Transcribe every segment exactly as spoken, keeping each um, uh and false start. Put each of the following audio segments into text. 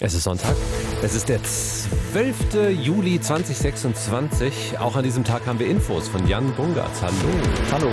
Es ist Sonntag. Es ist der zwölfte Juli zweitausendsechsundzwanzig. Auch an diesem Tag haben wir Infos von Jan Bungartz. Hallo. Hallo.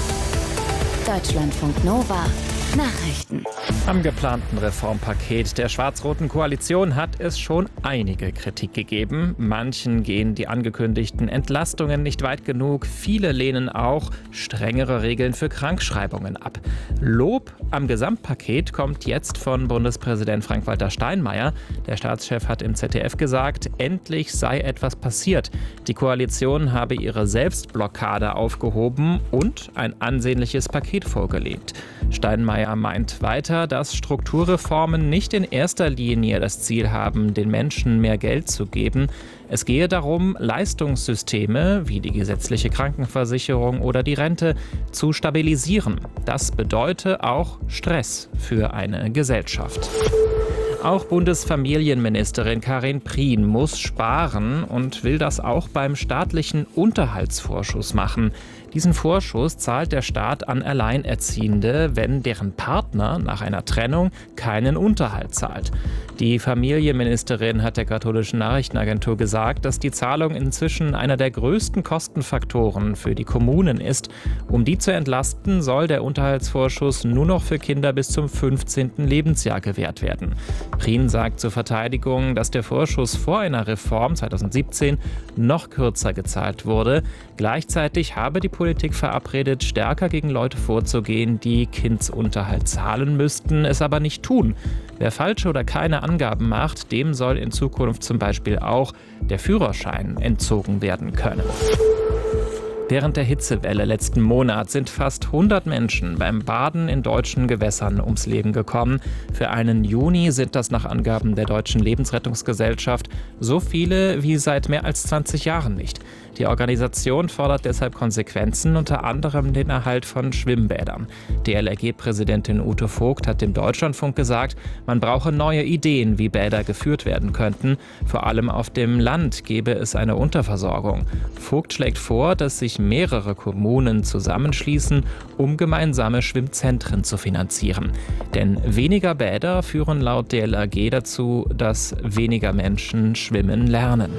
Deutschlandfunk Nova. Nachrichten. Am geplanten Reformpaket der schwarz-roten Koalition hat es schon einige Kritik gegeben. Manchen gehen die angekündigten Entlastungen nicht weit genug. Viele lehnen auch strengere Regeln für Krankschreibungen ab. Lob am Gesamtpaket kommt jetzt von Bundespräsident Frank-Walter Steinmeier. Der Staatschef hat im Z D F gesagt, endlich sei etwas passiert. Die Koalition habe ihre Selbstblockade aufgehoben und ein ansehnliches Paket vorgelegt. Steinmeier Er meint weiter, dass Strukturreformen nicht in erster Linie das Ziel haben, den Menschen mehr Geld zu geben. Es gehe darum, Leistungssysteme wie die gesetzliche Krankenversicherung oder die Rente zu stabilisieren. Das bedeute auch Stress für eine Gesellschaft. Auch Bundesfamilienministerin Karin Prien muss sparen und will das auch beim staatlichen Unterhaltsvorschuss machen. Diesen Vorschuss zahlt der Staat an Alleinerziehende, wenn deren Partner nach einer Trennung keinen Unterhalt zahlt. Die Familienministerin hat der katholischen Nachrichtenagentur gesagt, dass die Zahlung inzwischen einer der größten Kostenfaktoren für die Kommunen ist. Um die zu entlasten, soll der Unterhaltsvorschuss nur noch für Kinder bis zum fünfzehnten Lebensjahr gewährt werden. Prien sagt zur Verteidigung, dass der Vorschuss vor einer Reform zweitausendsiebzehn noch kürzer gezahlt wurde. Gleichzeitig habe die Politik verabredet, stärker gegen Leute vorzugehen, die Kindsunterhalt zahlen müssten, es aber nicht tun. Wer falsche oder keine Angaben macht, dem soll in Zukunft zum Beispiel auch der Führerschein entzogen werden können. Während der Hitzewelle letzten Monat sind fast hundert Menschen beim Baden in deutschen Gewässern ums Leben gekommen. Für einen Juni sind das nach Angaben der Deutschen Lebensrettungsgesellschaft so viele wie seit mehr als zwanzig Jahren nicht. Die Organisation fordert deshalb Konsequenzen, unter anderem den Erhalt von Schwimmbädern. D L R G-Präsidentin Ute Vogt hat dem Deutschlandfunk gesagt, man brauche neue Ideen, wie Bäder geführt werden könnten. Vor allem auf dem Land gebe es eine Unterversorgung. Vogt schlägt vor, dass sich mehrere Kommunen zusammenschließen, um gemeinsame Schwimmzentren zu finanzieren. Denn weniger Bäder führen laut D L R G dazu, dass weniger Menschen schwimmen lernen.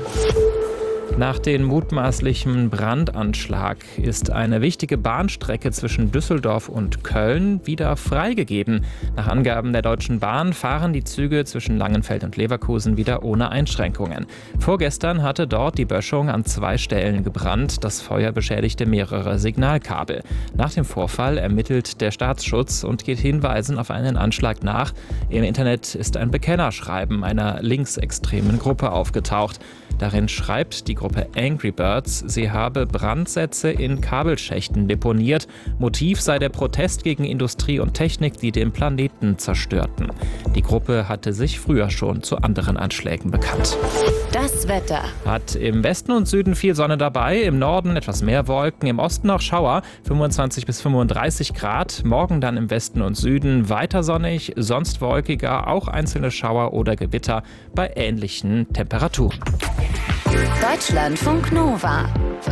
Nach dem mutmaßlichen Brandanschlag ist eine wichtige Bahnstrecke zwischen Düsseldorf und Köln wieder freigegeben. Nach Angaben der Deutschen Bahn fahren die Züge zwischen Langenfeld und Leverkusen wieder ohne Einschränkungen. Vorgestern hatte dort die Böschung an zwei Stellen gebrannt. Das Feuer beschädigte mehrere Signalkabel. Nach dem Vorfall ermittelt der Staatsschutz und geht Hinweisen auf einen Anschlag nach. Im Internet ist ein Bekennerschreiben einer linksextremen Gruppe aufgetaucht. Darin schreibt die Gruppe Angry Birds, sie habe Brandsätze in Kabelschächten deponiert. Motiv sei der Protest gegen Industrie und Technik, die den Planeten zerstörten. Die Gruppe hatte sich früher schon zu anderen Anschlägen bekannt. Das Wetter. Hat im Westen und Süden viel Sonne dabei, im Norden etwas mehr Wolken, im Osten noch Schauer, fünfundzwanzig bis fünfunddreißig Grad. Morgen dann im Westen und Süden weiter sonnig, sonst wolkiger, auch einzelne Schauer oder Gewitter bei ähnlichen Temperaturen. Deutschlandfunk Nova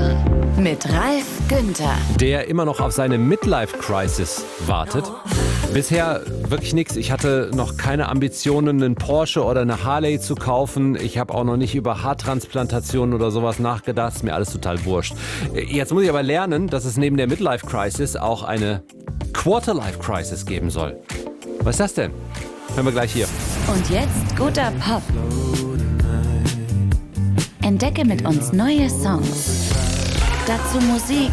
mit Ralf Günther. Der immer noch auf seine Midlife-Crisis wartet. Bisher wirklich nichts. Ich hatte noch keine Ambitionen, einen Porsche oder eine Harley zu kaufen. Ich habe auch noch nicht über Haartransplantationen oder sowas nachgedacht. Ist mir alles total wurscht. Jetzt muss ich aber lernen, dass es neben der Midlife-Crisis auch eine Quarter-Life-Crisis geben soll. Was ist das denn? Hören wir gleich hier. Und jetzt guter Pop. Entdecke mit uns neue Songs. Dazu Musik,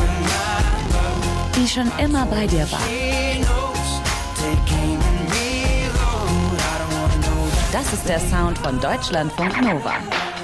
die schon immer bei dir war. Das ist der Sound von Deutschlandfunk Nova.